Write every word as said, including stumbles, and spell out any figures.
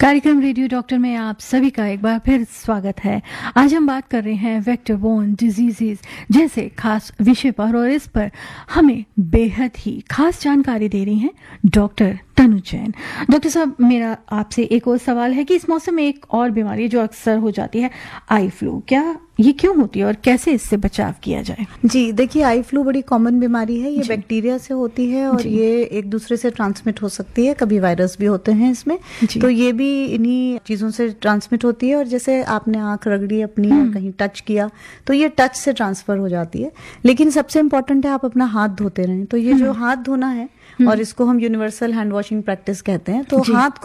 कार्यक्रम radio doctor में आप सभी का एक बार फिर स्वागत है। आज हम बात कर रहे हैं वेक्टर बोर्न डिजीजेस जैसे खास विषय पर, और इस पर हमें बेहद ही खास जानकारी दे रही हैं डॉक्टर तनु जैन। डॉक्टर साहब, मेरा आपसे एक और सवाल है कि इस मौसम में एक और बीमारी जो अक्सर हो जाती है, आई फ्लू, क्या ये क्यों होती है और कैसे इससे बचाव किया जाए? जी देखिए, आई फ्लू बड़ी कॉमन बीमारी है। ये बैक्टीरिया से होती है और ये एक दूसरे से ट्रांसमिट हो सकती है, कभी वायरस भी होते हैं इसमें, तो ये भी इन्हीं चीजों से ट्रांसमिट होती है। और जैसे आपने आंख रगड़ी अपनी या कहीं टच किया तो ये टच से ट्रांसफर हो जाती है। लेकिन सबसे इम्पोर्टेंट है आप अपना हाथ धोते रहें। तो ये जो हाथ धोना है, और इसको हम यूनिवर्सल हैंड वॉशिंग प्रैक्टिस कहते हैं, तो हाथ